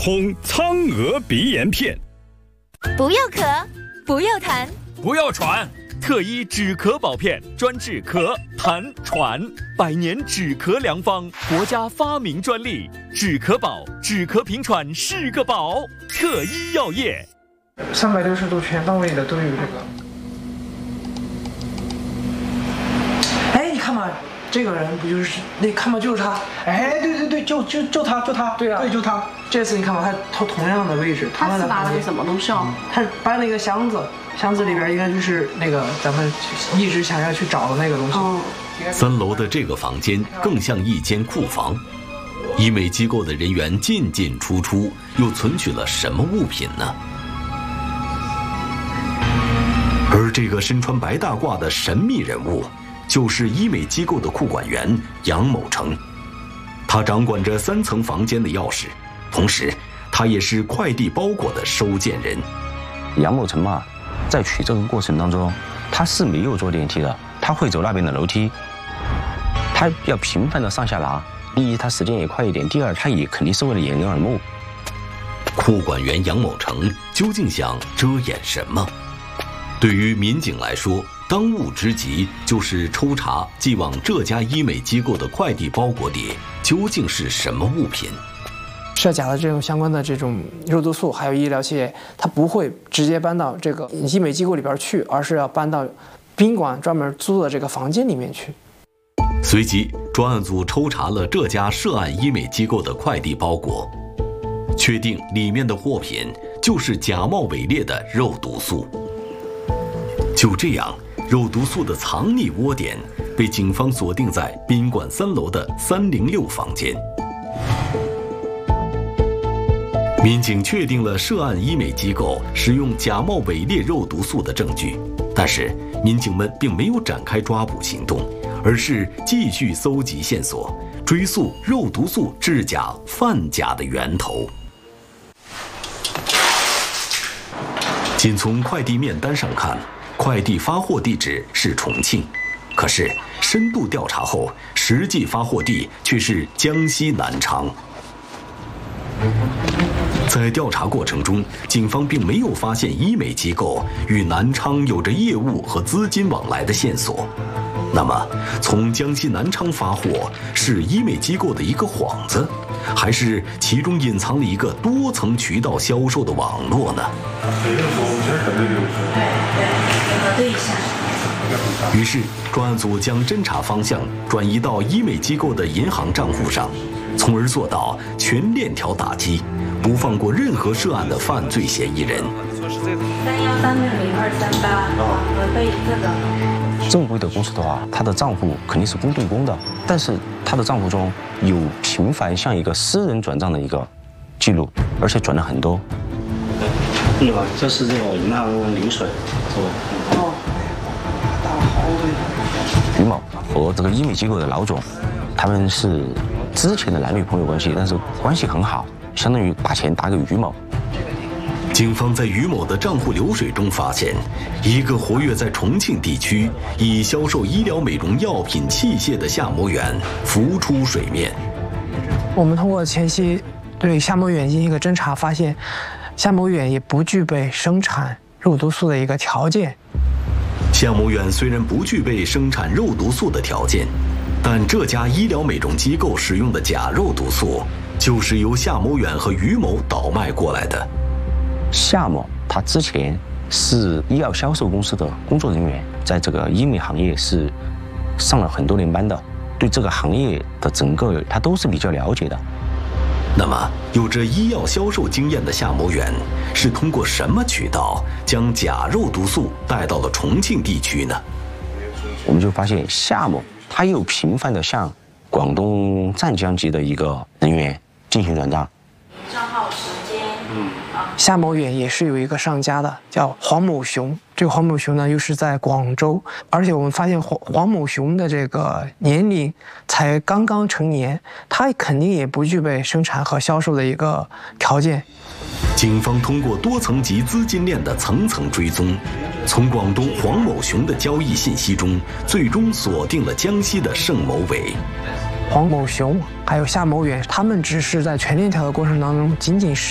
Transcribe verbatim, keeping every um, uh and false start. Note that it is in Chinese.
通苍鹅鼻炎片。 不要咳，不要痰， 不要喘。特医止咳宝片，专治咳、痰、喘，百年止咳良方，国家发明专利。止咳宝，止咳平喘是个宝。特医药业， 三百六十度全方位的都有这个。哎，你看嘛，这个人不就是那看嘛，就是他。哎，对对对，就就就他，就他。对啊，对，就他。这次你看嘛，他他同样的位置， 他是拿了个什么东西哦？ 他搬了一个箱子。箱子里边应该就是那个咱们一直想要去找的那个东西。哦、 三楼的这个房间更像一间库房，医美机构的人员进进出出，又存取了什么物品呢？而这个身穿白大褂的神秘人物，就是医美机构的库管员杨某成。他掌管着三层房间的钥匙，同时他也是快递包裹的收件人。 杨某成嘛。在取这个过程当中，他是没有坐电梯的，他会走那边的楼梯，他要频繁的上下拿。第一，他时间也快一点；第二，他也肯定是为了掩人耳目。 库管员杨某成究竟想遮掩什么？对于民警来说，当务之急就是抽查寄往这家医美机构的快递包裹里究竟是什么物品。 设假的这种相关的这种肉毒素还有医疗器械，它不会直接搬到这个医美机构里边去，而是要搬到宾馆专门租的这个房间里面去。 随即，专案组抽查了这家涉案医美机构的快递包裹，确定里面的货品就是假冒伪劣的肉毒素。就这样，肉毒素的藏匿窝点被警方锁定在宾馆三楼的三零六房间。民警确定了涉案医美机构使用假冒伪劣肉毒素的证据，但是民警们并没有展开抓捕行动，而是继续搜集线索，追溯肉毒素制假贩假的源头。仅从快递面单上看，快递发货地址是重庆，可是深度调查后，实际发货地却是江西南昌。在调查过程中，警方并没有发现医美机构与南昌有着业务和资金往来的线索。那么，从江西南昌发货是医美机构的一个幌子，还是其中隐藏了一个多层渠道销售的网络呢？于是，专案组将侦查方向转移到医美机构的银行账户上，从而做到全链条打击，不放过任何涉案的犯罪嫌疑人。 三幺三六零二三八，核对这个。 正规的公司的话，他的账户肯定是公对公的，但是他的账户中有频繁向一个私人转账的一个记录，而且转了很多。 对吧？这是这个银行流水，是吧？ 哦，打好多。 于某和这个医美机构的老总，他们是之前的男女朋友关系，但是关系很好，相当于把钱打给于某。 警方在于某的账户流水中发现，一个活跃在重庆地区、以销售医疗美容药品器械的夏某远浮出水面。 我们通过前期对夏某远进行一个侦查，发现夏某远也不具备生产肉毒素的一个条件。 夏某远虽然不具备生产肉毒素的条件，但这家医疗美容机构使用的假肉毒素，就是由夏某远和于某倒卖过来的。 夏某他之前是医药销售公司的工作人员，在这个医美行业是上了很多年班的，对这个行业的整个他都是比较了解的。 那么，有着医药销售经验的夏某远是通过什么渠道将假肉毒素带到了重庆地区呢？ 我们就发现夏某他又频繁地向广东湛江籍的一个人员进行转账。 账号时间，嗯。 夏某远也是有一个上家的，叫黄某雄。这个黄某雄呢，又是在广州，而且我们发现黄黄某雄的这个年龄才刚刚成年，他肯定也不具备生产和销售的一个条件。 警方通过多层级资金链的层层追踪，从广东黄某雄的交易信息中，最终锁定了江西的盛某伟。 黄某雄还有夏某远，他们只是在全链条的过程当中，仅仅是